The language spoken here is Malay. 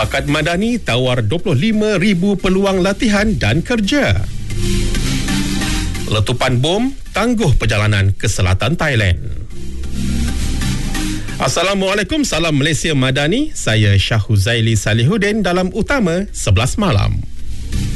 Bakat Madani tawar 25,000 peluang latihan dan kerja. Letupan bom tangguh perjalanan ke selatan Thailand. Assalamualaikum, salam Malaysia Madani. Saya Syah Huzaili Salihuddin dalam Utama 11 Malam.